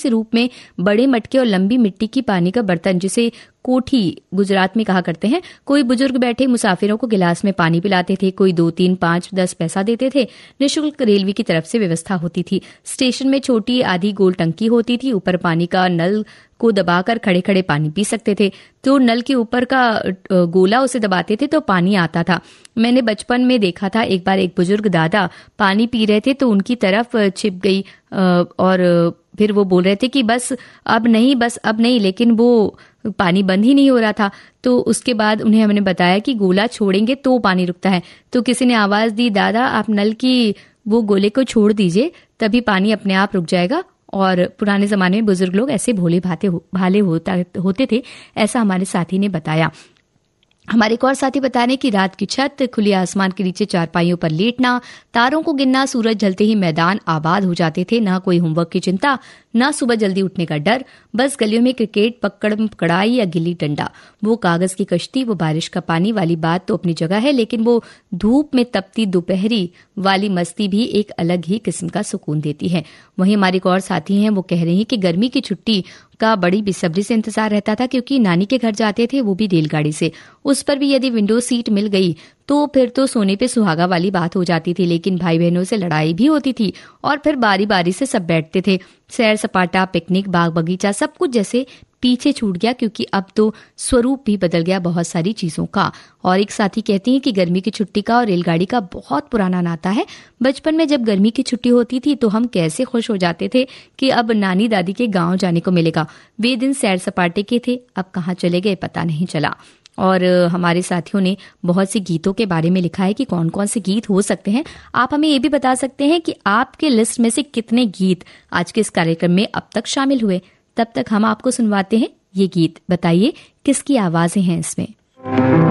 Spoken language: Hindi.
से रूप में बड़े मटके और लंबी मिट्टी की पानी का बर्तन, जिसे कोठी गुजरात में कहा करते हैं। कोई बुजुर्ग बैठे मुसाफिरों को गिलास में पानी पिलाते थे, कोई 2, 3, 5, 10 पैसा देते थे। निःशुल्क रेलवे की तरफ से व्यवस्था होती थी। स्टेशन में छोटी आधी गोल टंकी होती थी, ऊपर पानी का नल को दबाकर खड़े खड़े पानी पी सकते थे। तो नल के ऊपर का गोला उसे दबाते थे तो पानी आता था। मैंने बचपन में देखा था, एक बार एक बुजुर्ग दादा पानी पी रहे थे तो उनकी तरफ छिप गई और फिर वो बोल रहे थे कि बस अब नहीं, लेकिन वो पानी बंद ही नहीं हो रहा था। तो उसके बाद उन्हें हमने बताया कि गोला छोड़ेंगे तो पानी रुकता है। तो किसी ने आवाज दी, दादा आप नल की वो गोले को छोड़ दीजिए, तभी पानी अपने आप रुक जाएगा। और पुराने जमाने में बुजुर्ग लोग ऐसे भोले भाले होते थे, ऐसा हमारे साथी ने बताया। हमारे एक और साथी बता रहे कि रात की छत, खुले आसमान के नीचे चारपाइयों पर लेटना, तारों को गिनना, सूरज ढलते ही मैदान आबाद हो जाते थे। ना कोई होमवर्क की चिंता, ना सुबह जल्दी उठने का डर, बस गलियों में क्रिकेट, पकड़म पकड़ाई या गिल्ली डंडा। वो कागज की कश्ती, वो बारिश का पानी वाली बात तो अपनी जगह है, लेकिन वो धूप में तपती दोपहरी वाली मस्ती भी एक अलग ही किस्म का सुकून देती है। वहीं हमारे एक और साथी हैं, वो कह रहे हैं कि गर्मी की छुट्टी का बड़ी बेसब्री से इंतजार रहता था, क्योंकि नानी के घर जाते थे, वो भी रेलगाड़ी से। उस पर भी यदि विंडो सीट मिल गई तो फिर तो सोने पे सुहागा वाली बात हो जाती थी। लेकिन भाई बहनों से लड़ाई भी होती थी और फिर बारी बारी से सब बैठते थे। सैर सपाटा, पिकनिक, बाग बगीचा, सब कुछ जैसे पीछे छूट गया, क्योंकि अब तो स्वरूप भी बदल गया बहुत सारी चीजों का। और एक साथी कहती हैं कि गर्मी की छुट्टी का और रेलगाड़ी का बहुत पुराना नाता है। बचपन में जब गर्मी की छुट्टी होती थी तो हम कैसे खुश हो जाते थे कि अब नानी दादी के गांव जाने को मिलेगा। वे दिन सैर सपाटे के थे, अब कहाँ चले गए पता नहीं चला। और हमारे साथियों ने बहुत सी गीतों के बारे में लिखा है कि कौन कौन से गीत हो सकते हैं। आप हमें ये भी बता सकते हैं कि आपके लिस्ट में से कितने गीत आज के इस कार्यक्रम में अब तक शामिल हुए। तब तक हम आपको सुनवाते हैं ये गीत। बताइए किसकी आवाजें हैं इसमें।